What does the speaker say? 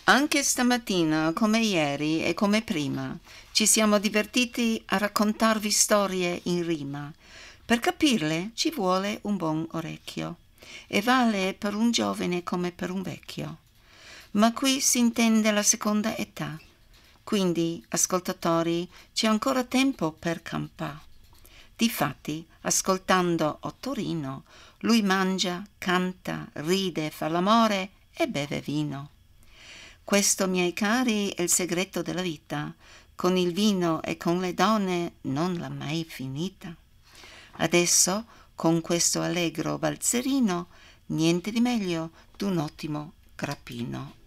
Anche stamattina, come ieri e come prima, ci siamo divertiti a raccontarvi storie in rima. Per capirle ci vuole un buon orecchio e vale per un giovane come per un vecchio. Ma qui si intende la seconda età, quindi, ascoltatori, c'è ancora tempo per campà. Difatti, ascoltando Ottorino, lui mangia, canta, ride, fa l'amore e beve vino. Questo, miei cari, è il segreto della vita. Con il vino e con le donne non l'ha mai finita. Adesso, con questo allegro balzerino, niente di meglio d'un ottimo grappino.